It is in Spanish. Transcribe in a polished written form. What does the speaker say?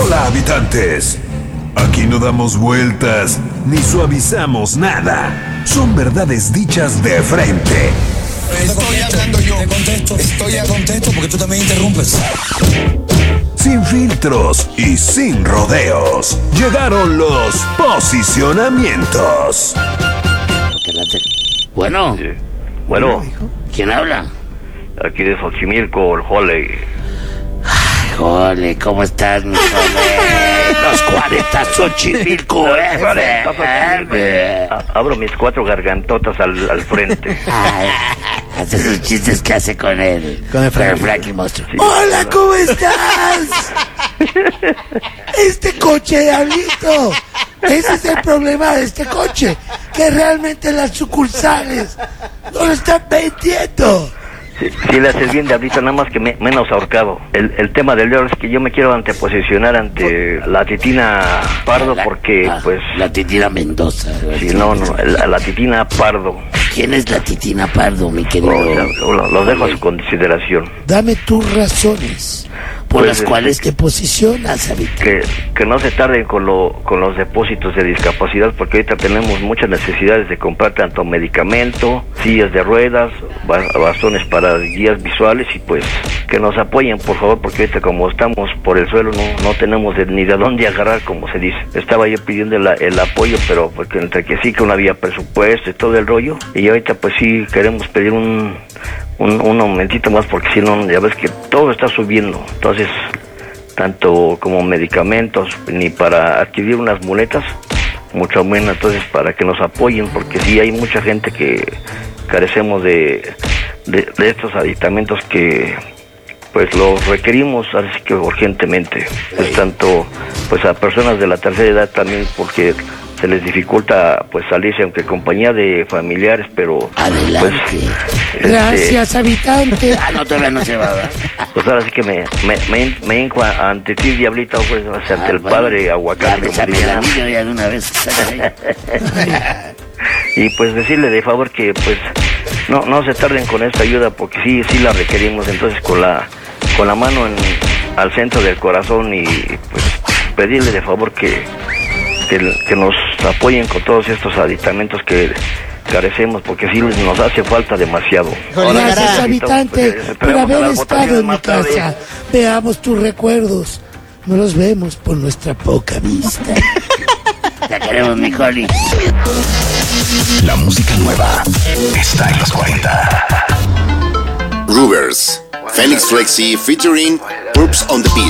Hola, habitantes. Aquí no damos vueltas ni suavizamos nada. Son verdades dichas de frente. Estoy hablando yo. Te contesto. Estoy a contesto porque tú también interrumpes. Sin filtros y sin rodeos. Llegaron los posicionamientos. Bueno. Sí. Bueno, ¿Quién habla? aquí de Xochimilco, el Jole. Jole, ¿cómo estás, mi Jole? Los 40 Xochimilco, Abro mis 4 gargantotas al frente. Ay, hace sus chistes que hace con el Frankie Monstruo. Sí. Hola, ¿cómo estás? Este coche, diablito. Ese es el problema de este coche, que realmente las sucursales no lo están vendiendo. Sí, le haces bien, Diablito, nada más que menos ahorcado. El tema del día es que yo me quiero anteposicionar ante la Titina Pardo porque, pues... La Titina Mendoza. Sí, no, la Titina Pardo. ¿Quién es la Titina Pardo, mi querido? Los dejo a su consideración. Dame tus razones Por Pues, las cuales te posicionas, ahorita. Que no se tarden con los depósitos de discapacidad, porque ahorita tenemos muchas necesidades de comprar tanto medicamento, sillas de ruedas, bastones para guías visuales, y pues que nos apoyen, por favor, porque ahorita como estamos por el suelo no tenemos ni de dónde agarrar, como se dice. Estaba yo pidiendo el apoyo, pero porque entre que sí que no había presupuesto y todo el rollo, y ahorita pues sí queremos pedir un aumentito más, porque si no, ya ves que todo está subiendo. Entonces, tanto como medicamentos, ni para adquirir unas muletas, mucho menos. Entonces, para que nos apoyen, porque sí hay mucha gente que carecemos de estos aditamentos que pues los requerimos así que urgentemente, pues tanto pues a personas de la tercera edad también, porque se les dificulta pues salirse, aunque compañía de familiares, pero Adelante. pues Gracias, habitante. No, todavía no se va, ¿verdad? pues ahora sí que me hinco ante ti, Diablito, pues ante el bueno, padre aguacate, Ya como me le la llaman. niño ya de una vez. Y pues decirle de favor que pues no se tarden con esta ayuda, porque sí la requerimos. Entonces con la mano al centro del corazón, y pues pedirle de favor que nos apoyen con todos estos aditamentos que carecemos, porque sí nos hace falta demasiado. Gracias, habitante, Pues, por esperamos a haber las estado en mi votaciones más tarde. casa. Veamos tus recuerdos. No los vemos por nuestra poca vista. Te queremos, mi Joli. La música nueva está en los 40. Rubers, Felix Flexi featuring Purps on the Beat.